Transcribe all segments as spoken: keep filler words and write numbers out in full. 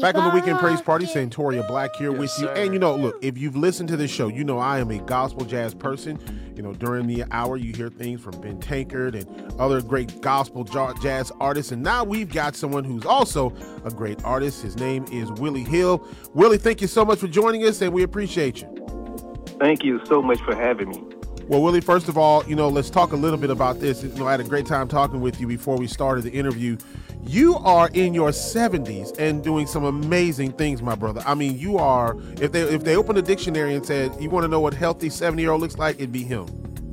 Back on the Weekend Praise Party, Santoria Black here Yes, with you. sir. And you know, look, if you've listened to this show, you know I am a gospel jazz person. You know, during the hour, you hear things from Ben Tankard and other great gospel ja- jazz artists. And now we've got someone who's also a great artist. His name is Willie Hill. Willie, thank you so much for joining us, and we appreciate you. Thank you so much for having me. Well, Willie, first of all, you know, let's talk a little bit about this. You know, I had a great time talking with you before we started the interview. You are in your seventies and doing some amazing things, my brother. I mean, you are, if they if they opened a dictionary and said, you want to know what healthy seventy-year-old looks like, it'd be him.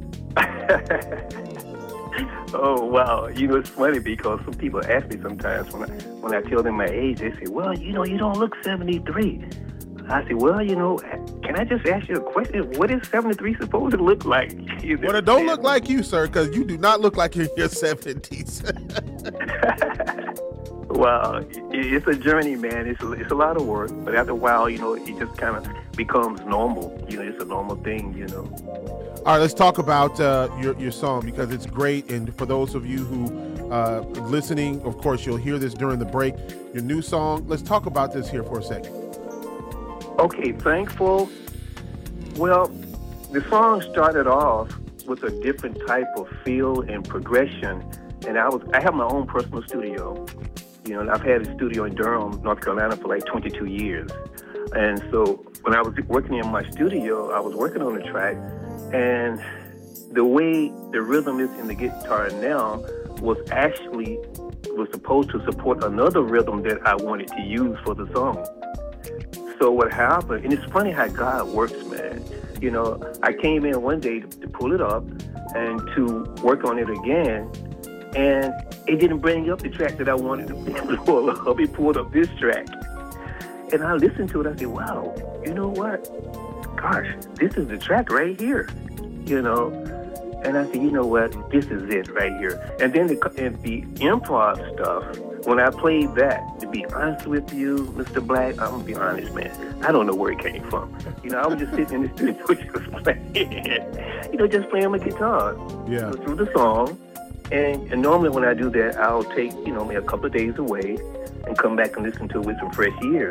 Oh, wow. You know, it's funny because some people ask me sometimes when I, when I tell them my age, they say, well, you know, you don't look seventy-three. I say, well, you know, can I just ask you a question? What is seventy-three supposed to look like? You Well, it don't look like you, sir, because you do not look like you're in your seventies. Well, it's a journey, man. It's a, it's a lot of work, but after a while, you know, it just kind of becomes normal. You know, it's a normal thing, you know. All right, let's talk about uh, your, your song because it's great. And for those of you who uh, are listening, of course, you'll hear this during the break. Your new song, let's talk about this here for a second. Okay, Thankful. Well, the song started off with a different type of feel and progression. And I was I have my own personal studio. You know, and I've had a studio in Durham, North Carolina for like twenty-two years. And so when I was working in my studio, I was working on the track. And the way the rhythm is in the guitar now was actually was supposed to support another rhythm that I wanted to use for the song. So what happened, and it's funny how God works, man. You know, I came in one day to, to pull it up and to work on it again, and it didn't bring up the track that I wanted to pull up. It pulled up this track. And I listened to it, I said, wow, you know what? Gosh, this is the track right here, you know? And I said, you know what? This is it right here. And then the, and the improv stuff, when I played that, to be honest with you, Mister Black, I'm going to be honest, man. I don't know where it came from. You know, I was just sitting in the studio just playing, you know, just playing my guitar Yeah. through the song. And, and normally when I do that, I'll take, you know, maybe a couple of days away and come back and listen to it with some fresh ears.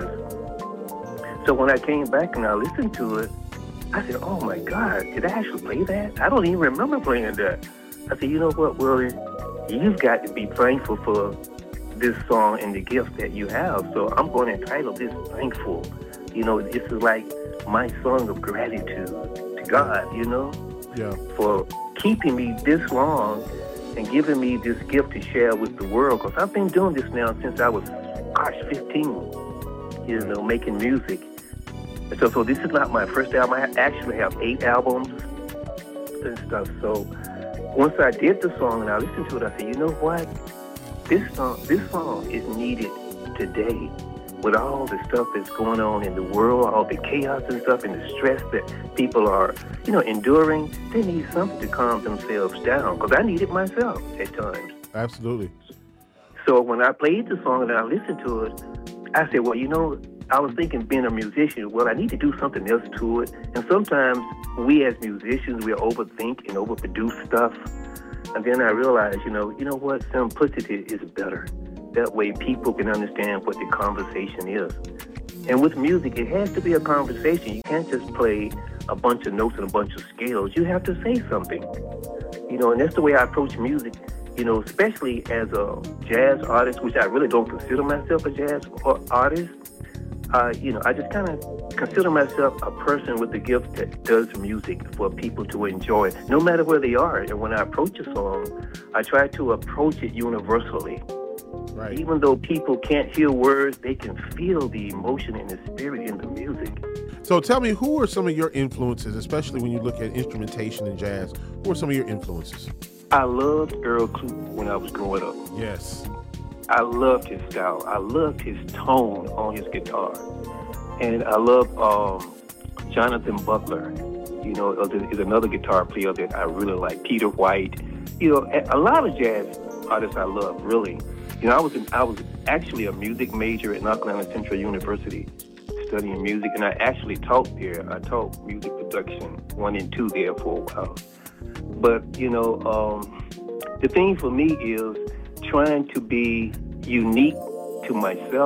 So when I came back and I listened to it, I said, oh my God, did I actually play that? I don't even remember playing that. I said, you know what, Willie, you've got to be thankful for this song and the gift that you have. So I'm going to entitle this Thankful. You know, this is like my song of gratitude to God, you know, Yeah. for keeping me this long and giving me this gift to share with the world. Because I've been doing this now since I was, gosh, fifteen, you know, making music. So, so this is not my first album. I actually have eight albums and stuff. So once I did the song and I listened to it, I said, you know what? This song, this song is needed today with all the stuff that's going on in the world, all the chaos and stuff and the stress that people are, you know, enduring. They need something to calm themselves down because I need it myself at times. Absolutely. So when I played the song and I listened to it, I said, well, you know, I was thinking being a musician, well, I need to do something else to it. And sometimes we as musicians, we overthink and overproduce stuff. And then I realized, you know, you know what? Simplicity is better. That way people can understand what the conversation is. And with music, it has to be a conversation. You can't just play a bunch of notes and a bunch of scales. You have to say something. You know, and that's the way I approach music, you know, especially as a jazz artist, which I really don't consider myself a jazz artist. Uh, you know, I just kind of consider myself a person with the gift that does music for people to enjoy, no matter where they are. And when I approach a song, I try to approach it universally. Right. Even though people can't hear words, they can feel the emotion and the spirit in the music. So tell me, who are some of your influences, especially when you look at instrumentation in jazz? Who are some of your influences? I loved Earl Klugh when I was growing up. Yes. I loved his style. I loved his tone on his guitar. And I love um, Jonathan Butler, you know, is another guitar player that I really like. Peter White. You know, a lot of jazz artists I love, really. You know, I was in, I was actually a music major at North Carolina Central University studying music, and I actually taught there. I taught music production one and two there for a while. But, you know, um, the thing for me is trying to be unique to myself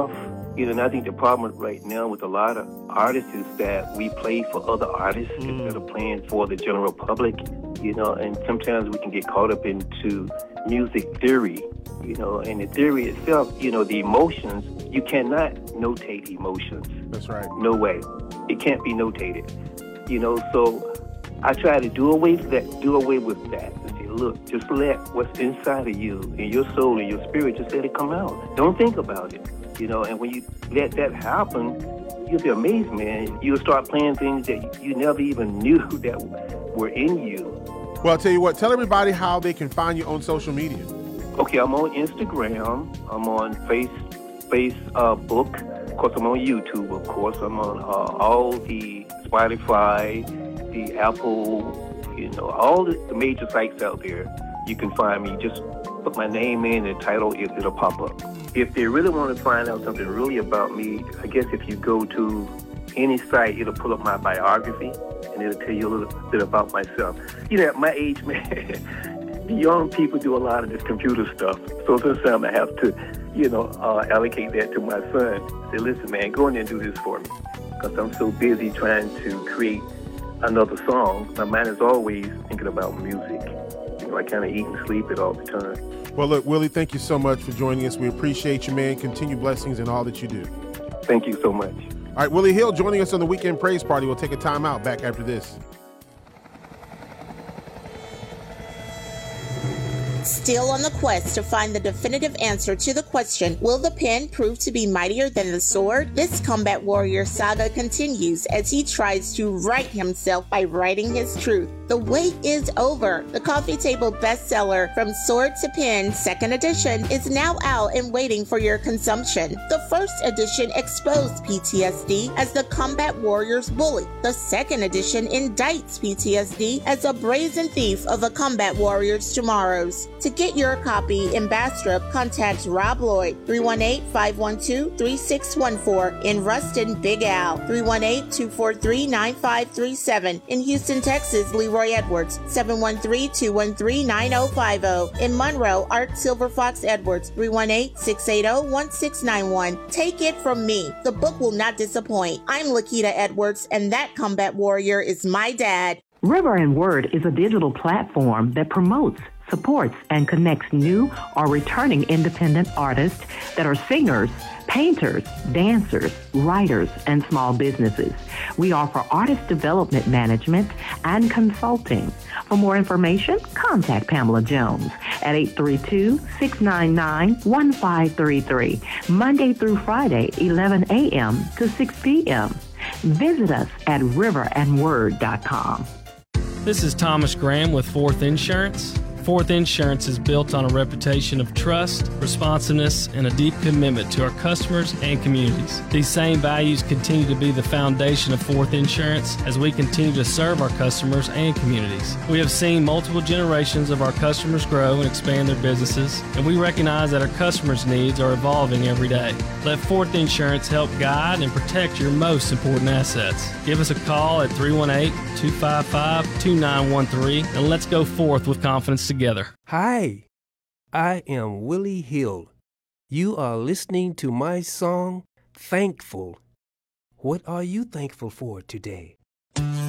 You know, and I think the problem right now with a lot of artists is that we play for other artists mm. instead of playing for the general public, you know, and sometimes we can get caught up into music theory, you know, and the theory itself, you know, the emotions, you cannot notate emotions. That's right. No way. It can't be notated, you know, so I try to do away with that, do away with that. Look, just let what's inside of you, in your soul and your spirit, just let it come out. Don't think about it, you know, and when you let that happen, you'll be amazed, man. You'll start playing things that you never even knew that were in you. Well, I'll tell you what, tell everybody how they can find you on social media. Okay, I'm on Instagram. I'm on Face, Facebook. Of course, I'm on YouTube, of course. I'm on uh, all the Spotify, the Apple, you know, all the, the major sites out there. You can find me. Just put my name in and title, it, it'll pop up. If they really want to find out something really about me, I guess if you go to any site, it'll pull up my biography, and it'll tell you a little bit about myself. You know, at my age, man, the young people do a lot of this computer stuff. So sometimes I have to, you know, uh, allocate that to my son. Say, listen, man, go in there and do this for me. Because I'm so busy trying to create another song. My mind is always thinking about music. You know, I kind of eat and sleep it all the time. Well, look, Willie, thank you so much for joining us. We appreciate you, man. Continue blessings in all that you do. Thank you so much. All right, Willie Hill joining us on the Weekend Praise Party. We'll take a time out. Back after this. Still on the quest to find the definitive answer to the question, will the pen prove to be mightier than the sword? This combat warrior saga continues as he tries to right himself by writing his truth. The wait is over. The coffee table bestseller From Sword to Pen, second edition, is now out and waiting for your consumption. The first edition exposed P T S D as the combat warrior's bully. The second edition indicts P T S D as a brazen thief of a combat warrior's tomorrows. To get your copy in Bastrop, contact Rob Lloyd, three one eight, five one two, three six one four. In Ruston, Big Al, three one eight, two four three, nine five three seven. In Houston, Texas, Leroy Edwards, seven one three, two one three, nine zero five zero. In Monroe, Art Silver Fox Edwards, three one eight, six eight zero, one six nine one. Take it from me, the book will not disappoint. I'm Lakita Edwards, and that combat warrior is my dad. River and Word is a digital platform that promotes, supports, and connects new or returning independent artists that are singers, painters, dancers, writers, and small businesses. We offer artist development management and consulting. For more information, contact Pamela Jones at eight three two, six nine nine, one five three three, Monday through Friday, eleven a.m. to six p.m. Visit us at river and word dot com. This is Thomas Graham with Fourth Insurance. Fourth Insurance is built on a reputation of trust, responsiveness, and a deep commitment to our customers and communities. These same values continue to be the foundation of Fourth Insurance as we continue to serve our customers and communities. We have seen multiple generations of our customers grow and expand their businesses, and we recognize that our customers' needs are evolving every day. Let Fourth Insurance help guide and protect your most important assets. Give us a call at three one eight, two five five, two nine one three, and let's go forth with confidence together. Hi, I am Willie Hill. You are listening to my song, Thankful. What are you thankful for today?